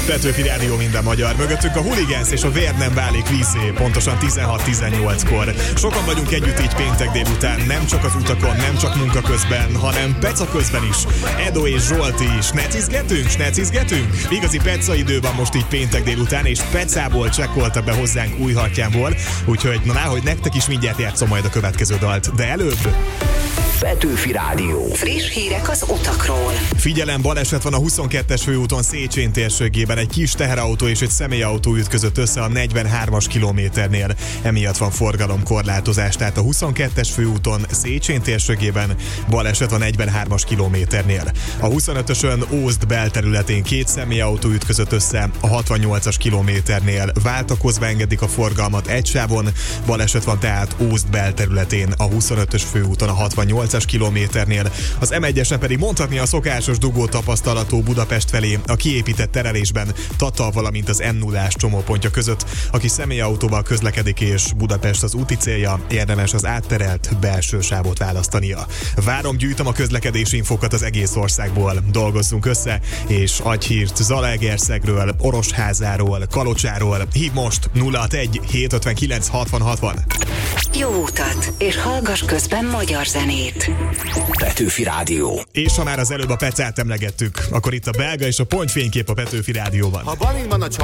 Petőfi Rádió, minden magyar. Mögöttünk a Hooligans és a Vér nem válik vízé, pontosan 16-18-kor. Sokan vagyunk együtt így péntek délután, nem csak az utakon, nem csak munka közben, hanem peca közben is. Edo és Zsolti is. Snecizgetünk? Igazi peca idő van most így péntek délután, és pecából csekkoltak be hozzánk Újhartyánból, úgyhogy na hogy nektek is mindjárt játszom majd a következő dalt, de előbb... Petőfi Rádió. Friss hírek az utakról. Figyelem, baleset van a 22-es főúton Széchenyi térségében. Egy kis teherautó és egy személyautó ütközött össze a 43-as kilométernél. Emiatt van forgalomkorlátozás, tehát a 22-es főúton Széchenyi térségében baleset a 43-as kilométernél. A 25-ösön Ózd belterületén két személyautó ütközött össze a 68-as kilométernél. Váltakozva engedik a forgalmat egy sávon. Baleset van tehát Ózd belterületén a 25-ös főúton a 68-as kilométernél. Az M1-esen pedig mondhatni a szokásos dugó tapasztalatú Budapest felé a kiépített terelésben Tata, valamint az M0-ás csomópontja között. Aki személyautóval közlekedik és Budapest az úti célja, érdemes az átterelt belső sávot választania. Várom, gyűjtöm a közlekedési infokat az egész országból. Dolgozzunk össze, és adj hírt Zalaegerszegről, Orosházáról, Kalocsáról. Hív most 061 759 60 60. Jó utat, és hallgass közben magyar zenét. Petőfi Rádió. És ha már az előbb a pecát emlegettük, akkor itt a belga és a pontyfénykép a Petőfi Rádióban. Ha Balin van a